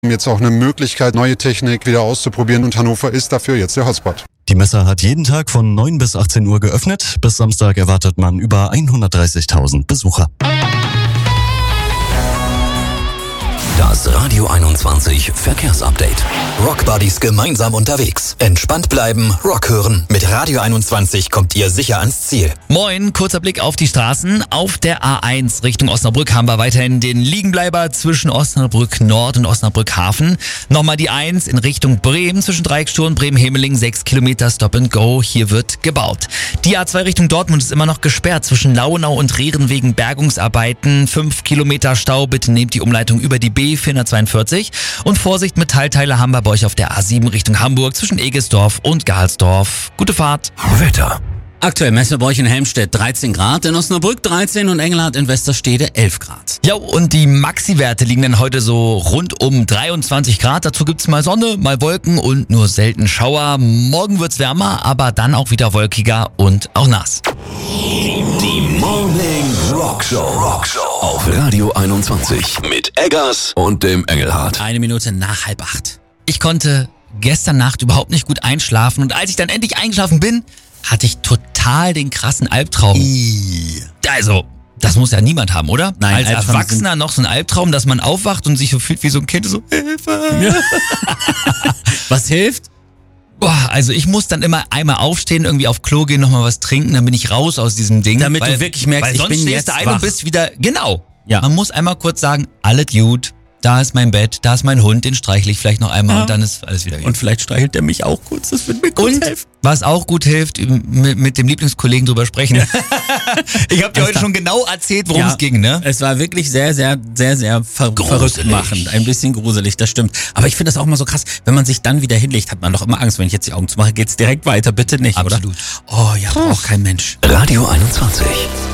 Jetzt auch eine Möglichkeit, neue Technik wieder auszuprobieren und Hannover ist dafür jetzt der Hotspot. Die Messe hat jeden Tag von 9 bis 18 Uhr geöffnet. Bis Samstag erwartet man über 130.000 Besucher. Das Radio 21 Verkehrsupdate. Rockbuddies gemeinsam unterwegs. Entspannt bleiben, Rock hören. Mit Radio 21 kommt ihr sicher ans Ziel. Moin, kurzer Blick auf die Straßen. Auf der A1 Richtung Osnabrück haben wir weiterhin den Liegenbleiber zwischen Osnabrück Nord und Osnabrück Hafen. Nochmal die 1 in Richtung Bremen zwischen Dreiecksstuhl und Bremen-Hemeling. 6 Kilometer Stop and Go. Hier wird gebaut. Die A2 Richtung Dortmund ist immer noch gesperrt zwischen Launau und Rehren wegen Bergungsarbeiten. 5 Kilometer Stau. Bitte nehmt die Umleitung über die B442. Und Vorsicht, Metallteile haben wir bei euch auf der A7 Richtung Hamburg zwischen Egesdorf und Gahlsdorf. Gute Fahrt. Wetter. Aktuell messen wir bei euch in Helmstedt 13 Grad, in Osnabrück 13 und Engelhardt in Westerstede 11 Grad. Ja, und die Maxi-Werte liegen dann heute so rund um 23 Grad. Dazu gibt's mal Sonne, mal Wolken und nur selten Schauer. Morgen wird's wärmer, aber dann auch wieder wolkiger und auch nass. Die Morning Rockshow auf Radio 21 mit Eggers und dem Engelhardt. 1 Minute nach 7:30. Ich konnte gestern Nacht überhaupt nicht gut einschlafen und als ich dann endlich eingeschlafen bin, hatte ich total den krassen Albtraum. Also, das muss ja niemand haben, oder? Nein, als Albtraum Erwachsener noch so ein Albtraum, dass man aufwacht und sich so fühlt wie so ein Kind, so Hilfe. Ja. Was hilft? Boah, also ich muss dann immer einmal aufstehen, irgendwie auf Klo gehen, nochmal was trinken, dann bin ich raus aus diesem Ding. Damit du wirklich merkst, weil ich sonst bin stehst jetzt du ein wach. und bist wieder, genau. Ja. Man muss einmal kurz sagen, alles gut, da ist mein Bett, da ist mein Hund, den streichle ich vielleicht noch einmal und dann ist alles wieder gut. Und vielleicht streichelt der mich auch kurz, das wird mir kurz helfen. Was auch gut hilft, mit dem Lieblingskollegen drüber sprechen. Ich habe dir heute schon genau erzählt, worum es ging, ne? Es war wirklich sehr verrückt machend. Ein bisschen gruselig, das stimmt. Aber ich finde das auch mal so krass, wenn man sich dann wieder hinlegt, hat man doch immer Angst, wenn ich jetzt die Augen zumache, geht's direkt weiter, bitte nicht, Absolut. oder? Oh ja, braucht kein Mensch. Radio 21.